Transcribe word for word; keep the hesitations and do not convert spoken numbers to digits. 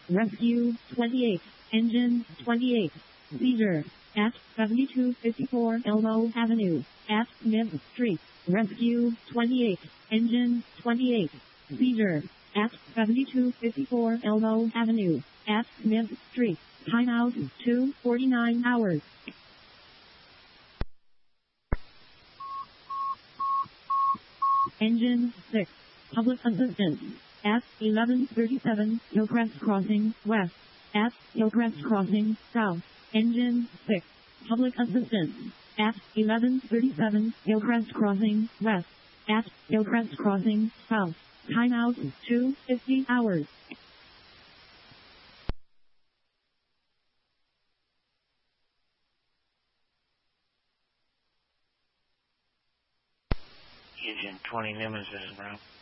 Rescue twenty-eight. Engine twenty-eight. Seizure at seventy-two fifty-four Elmo Avenue at Smith Street. Rescue twenty-eight. Engine twenty-eight. Seizure at seventy-two fifty-four Elmo Avenue at Smith Street. Timeout two forty-nine hours. Engine six. Public assistance at eleven thirty-seven Hillcrest Crossing West at Hillcrest Crossing South. Engine six. Public assistance at eleven thirty-seven Hillcrest Crossing West at Hillcrest Crossing South. Timeout two fifty hours. Engine twenty Nemesis, bro.